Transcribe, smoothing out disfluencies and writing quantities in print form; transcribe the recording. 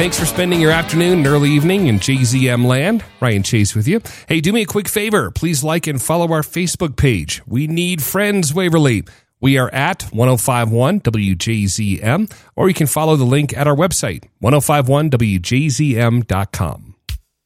Thanks for spending your afternoon and early evening in JZM land. Ryan Chase with you. Hey, do me a quick favor. Please like and follow our Facebook page. We need friends, Waverly. We are at 1051 WJZM, or you can follow the link at our website, 1051WJZM.com.